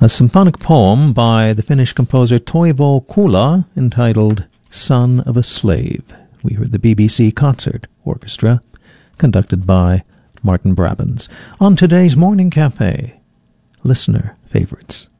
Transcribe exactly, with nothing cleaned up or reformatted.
A symphonic poem by the Finnish composer Toivo Kula entitled Son of a Slave. We heard the B B C Concert Orchestra, conducted by Martin Brabants. On today's Morning Cafe, listener favorites.